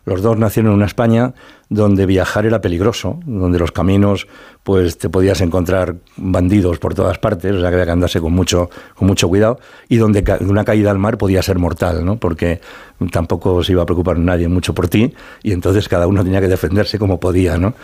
Los dos nacieron en una España donde viajar era peligroso, donde los caminos, pues te podías encontrar bandidos por todas partes, o sea que había que andarse con mucho cuidado, y donde una caída al mar podía ser mortal, ¿no? Porque tampoco se iba a preocupar nadie mucho por ti, y entonces cada uno tenía que defenderse como podía, ¿no?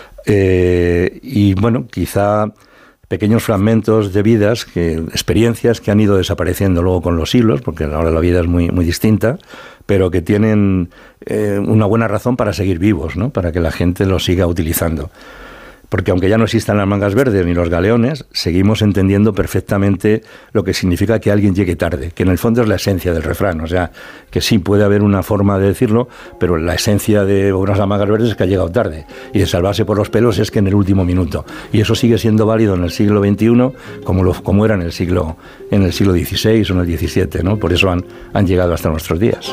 Y bueno, quizá pequeños fragmentos de vidas, experiencias que han ido desapareciendo luego con los siglos, porque ahora la vida es muy, muy distinta, pero que tienen una buena razón para seguir vivos, ¿no? Para que la gente los siga utilizando. Porque aunque ya no existan las mangas verdes ni los galeones, seguimos entendiendo perfectamente lo que significa que alguien llegue tarde, que en el fondo es la esencia del refrán. O sea, que sí puede haber una forma de decirlo, pero la esencia de unas mangas verdes es que ha llegado tarde. Y de salvarse por los pelos es que en el último minuto. Y eso sigue siendo válido en el siglo XXI como era en el siglo XVI o en el XVII, ¿no? Por eso han llegado hasta nuestros días.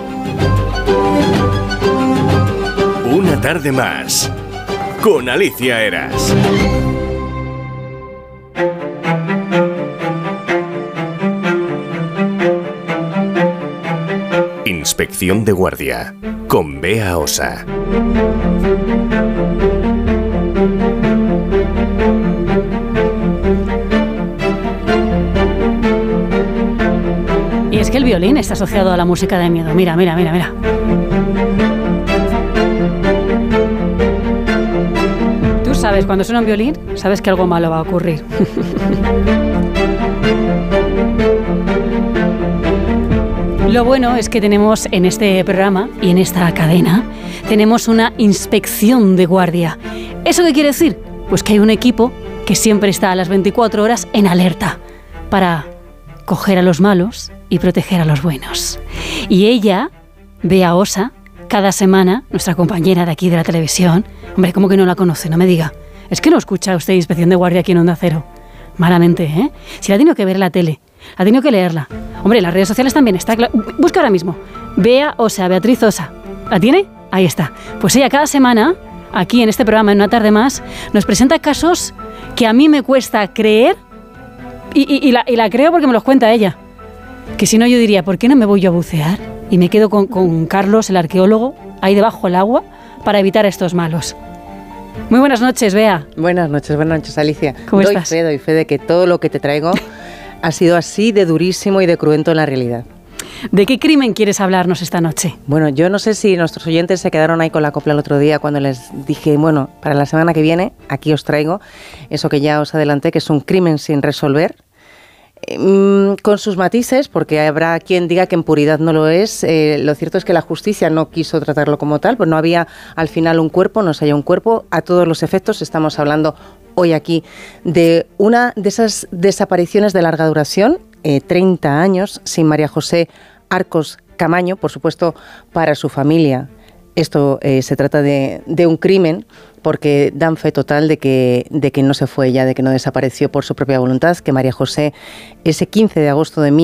Una tarde más con Alicia Eras. Inspección de guardia con Bea Osa. Y es que el violín está asociado a la música de miedo. Mira. Sabes, cuando suena un violín, sabes que algo malo va a ocurrir. Lo bueno es que tenemos en este programa y en esta cadena, tenemos una inspección de guardia. ¿Eso qué quiere decir? Pues que hay un equipo que siempre está a las 24 horas en alerta para coger a los malos y proteger a los buenos. Y ella, Bea Osa, cada semana, nuestra compañera de aquí de la televisión, hombre, ¿cómo que no la conoce? No me diga. Es que no escucha usted Inspección de Guardia aquí en Onda Cero. Malamente, ¿eh? Si la ha tenido que ver en la tele, ha tenido que leerla. Hombre, en las redes sociales también está. Busca ahora mismo. Bea Osa, Beatriz Osa. ¿La tiene? Ahí está. Pues ella cada semana, aquí en este programa, en Una Tarde Más, nos presenta casos que a mí me cuesta creer y la creo porque me los cuenta ella. Que si no yo diría, ¿por qué no me voy yo a bucear? Y me quedo con Carlos, el arqueólogo, ahí debajo del agua, para evitar a estos malos. Muy buenas noches, Bea. Buenas noches, Alicia. ¿Cómo estás? Doy fe de que todo lo que te traigo ha sido así de durísimo y de cruento en la realidad. ¿De qué crimen quieres hablarnos esta noche? Bueno, yo no sé si nuestros oyentes se quedaron ahí con la copla el otro día cuando les dije, bueno, para la semana que viene, aquí os traigo eso que ya os adelanté, que es un crimen sin resolver. Con sus matices, porque habrá quien diga que en puridad no lo es. Lo cierto es que la justicia no quiso tratarlo como tal, pues no había al final un cuerpo, no se halló un cuerpo. A todos los efectos estamos hablando hoy aquí de una de esas desapariciones de larga duración, 30 años sin María José Arcos Camaño, por supuesto para su familia. Esto se trata de un crimen porque dan fe total de que no se fue ella, de que no desapareció por su propia voluntad, que María José ese 15 de agosto de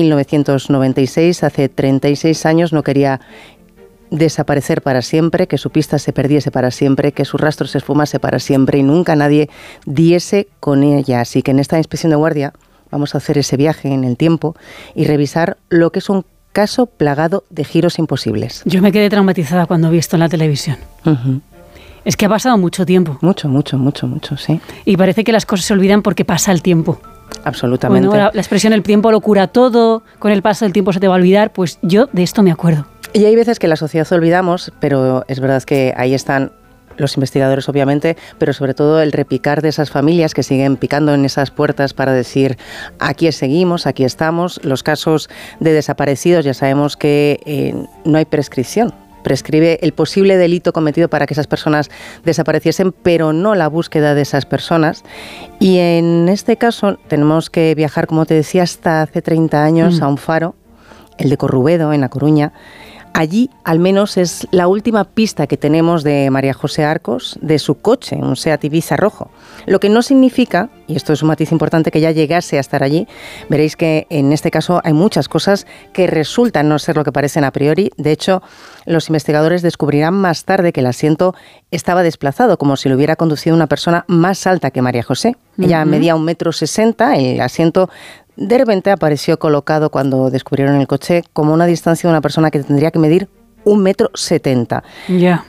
1996, hace 36 años, no quería desaparecer para siempre, que su pista se perdiese para siempre, que su rastro se esfumase para siempre y nunca nadie diese con ella. Así que en esta inspección de guardia vamos a hacer ese viaje en el tiempo y revisar lo que es un caso plagado de giros imposibles. Yo me quedé traumatizada cuando vi esto en la televisión. Uh-huh. Es que ha pasado mucho tiempo. Mucho, sí. Y parece que las cosas se olvidan porque pasa el tiempo. Absolutamente. Bueno, la expresión el tiempo lo cura todo, con el paso del tiempo se te va a olvidar, pues yo de esto me acuerdo. Y hay veces que la sociedad olvidamos, pero es verdad que ahí están los investigadores, obviamente, pero sobre todo el repicar de esas familias que siguen picando en esas puertas para decir, aquí seguimos, aquí estamos. Los casos de desaparecidos, ya sabemos que no hay prescripción. Prescribe el posible delito cometido para que esas personas desapareciesen, pero no la búsqueda de esas personas. Y en este caso tenemos que viajar, como te decía, hasta hace 30 años a un faro, el de Corrubedo, en A Coruña. Allí, al menos, es la última pista que tenemos de María José Arcos, de su coche, un Seat Ibiza rojo. Lo que no significa, y esto es un matiz importante, que ya llegase a estar allí. Veréis que en este caso hay muchas cosas que resultan no ser lo que parecen a priori. De hecho, los investigadores descubrirán más tarde que el asiento estaba desplazado, como si lo hubiera conducido una persona más alta que María José. Ella medía 1,60 m, el asiento de repente apareció colocado cuando descubrieron el coche como una distancia de una persona que tendría que medir 1,70 m. Ya.